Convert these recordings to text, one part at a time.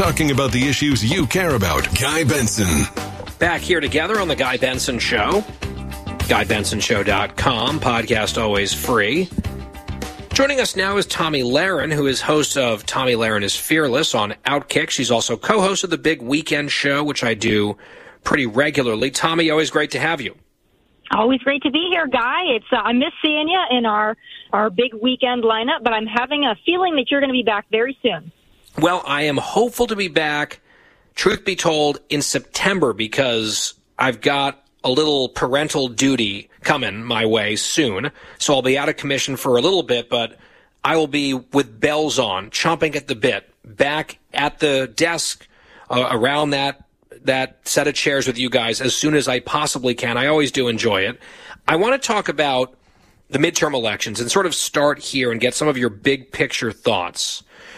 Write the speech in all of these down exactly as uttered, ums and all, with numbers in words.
talking about the issues you care about. Guy Benson. Back here together on the Guy Benson Show. Guy Benson Show dot com. Podcast always free. Joining us now is Tomi Lahren, who is host of Tomi Lahren is Fearless on Outkick. She's also co-host of the Big Weekend Show, which I do pretty regularly. Tomi, always great to have you. Always great to be here, Guy. It's uh, I miss seeing you in our, our big weekend lineup, but I'm having a feeling that you're going to be back very soon. Well, I am hopeful to be back, truth be told, in September, because I've got a little parental duty coming my way soon. So I'll be out of commission for a little bit, but I will be with bells on, chomping at the bit, back at the desk uh, around that that set of chairs with you guys as soon as I possibly can. I always do enjoy it. I want to talk about the midterm elections and sort of start here and get some of your big picture thoughts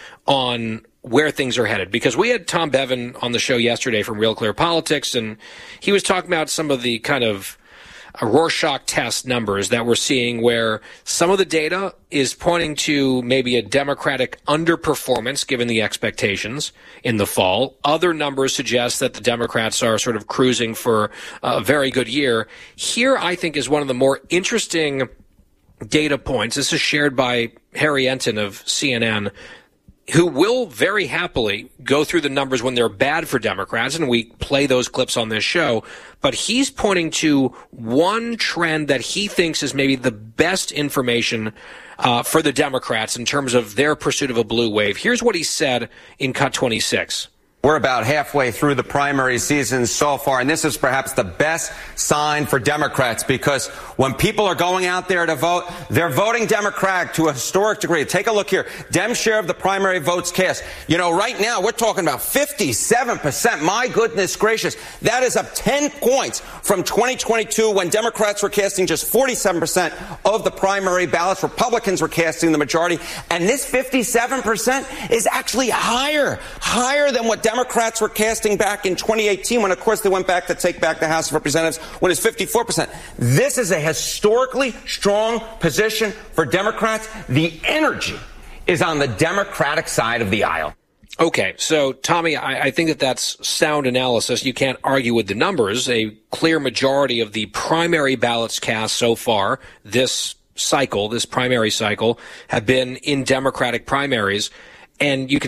on where things are headed. Because we had Tom Bevan on the show yesterday from Real Clear Politics, and he was talking about some of the kind of Rorschach test numbers that we're seeing, where some of the data is pointing to maybe a Democratic underperformance given the expectations in the fall. Other numbers suggest that the Democrats are sort of cruising for a very good year. Here, I think, is one of the more interesting data points. This is shared by Harry Enten of C N N, who will very happily go through the numbers when they're bad for Democrats, and we play those clips on this show. But he's pointing to one trend that he thinks is maybe the best information uh, for the Democrats in terms of their pursuit of a blue wave. Here's what he said in Cut twenty-six. We're about halfway through the primary season so far, and this is perhaps the best sign for Democrats, because when people are going out there to vote, they're voting Democratic to a historic degree. Take a look here. Dem share of the primary votes cast. You know, right now we're talking about fifty-seven percent. My goodness gracious. That is up ten points from twenty twenty-two, when Democrats were casting just forty-seven percent of the primary ballots. Republicans were casting the majority. And this fifty-seven percent is actually higher, higher than what Democrats Democrats were casting back in twenty eighteen, when, of course, they went back to take back the House of Representatives, when it's fifty-four percent. This is a historically strong position for Democrats. The energy is on the Democratic side of the aisle. Okay, so, Tomi, I, I think that that's sound analysis. You can't argue with the numbers. A clear majority of the primary ballots cast so far this cycle, this primary cycle, have been in Democratic primaries. And you can